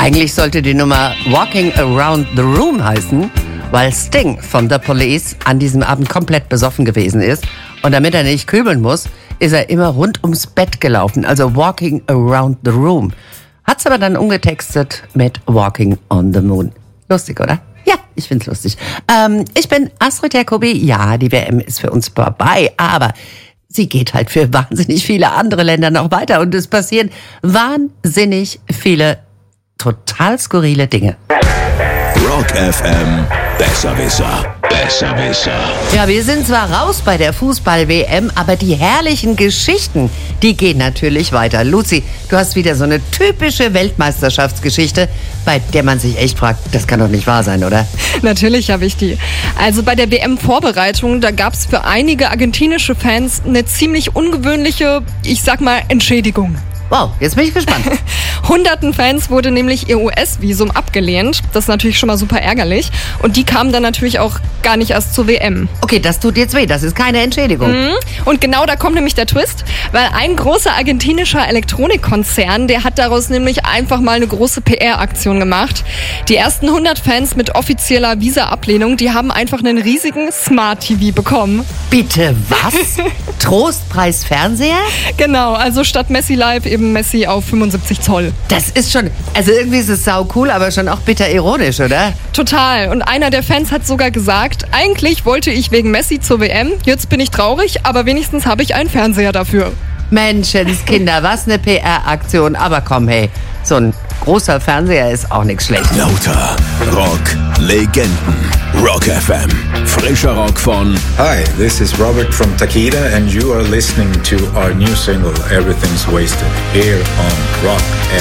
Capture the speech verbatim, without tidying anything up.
Eigentlich sollte die Nummer Walking Around the Room heißen, weil Sting von The Police an diesem Abend komplett besoffen gewesen ist. Und damit er nicht kübeln muss, ist er immer rund ums Bett gelaufen, also Walking Around the Room. Hat's aber dann umgetextet mit Walking on the Moon. Lustig, oder? Ja, ich find's lustig. Ähm, ich bin Astrid Jacobi. Ja, die W M ist für uns vorbei, aber sie geht halt für wahnsinnig viele andere Länder noch weiter und es passieren wahnsinnig viele total skurrile Dinge. Rock F M, Besserwisser, Besserwisser. Ja, wir sind zwar raus bei der Fußball-W M, aber die herrlichen Geschichten, die gehen natürlich weiter. Luzi, du hast wieder so eine typische Weltmeisterschaftsgeschichte, bei der man sich echt fragt, das kann doch nicht wahr sein, oder? Natürlich habe ich die. Also bei der W M-Vorbereitung, da gab es für einige argentinische Fans eine ziemlich ungewöhnliche, ich sag mal, Entschädigung. Wow, jetzt bin ich gespannt. Hunderten Fans wurde nämlich ihr U S-Visum abgelehnt. Das ist natürlich schon mal super ärgerlich. Und die kamen dann natürlich auch gar nicht erst zur W M. Okay, das tut jetzt weh, das ist keine Entschädigung. Mhm. Und genau da kommt nämlich der Twist, weil ein großer argentinischer Elektronikkonzern, der hat daraus nämlich einfach mal eine große P R-Aktion gemacht. Die ersten hundert Fans mit offizieller Visa-Ablehnung, die haben einfach einen riesigen Smart-T V bekommen. Bitte was? Trostpreis Fernseher? Genau, also statt Messi Live eben Messi auf fünfundsiebzig Zoll. Das ist schon, also irgendwie ist es sau cool, aber schon auch bitter ironisch, oder? Total. Und einer der Fans hat sogar gesagt, eigentlich wollte ich wegen Messi zur W M, jetzt bin ich traurig, aber wenigstens habe ich einen Fernseher dafür. Menschenskinder, was eine P R-Aktion. Aber komm, hey, so ein großer Fernseher ist auch nichts Schlechtes. Lauter Rock, Legenden, Rock F M. Frischer Rock von Hi, this is Robert from Takeda and you are listening to our new single Everything's Wasted here on Rock F M.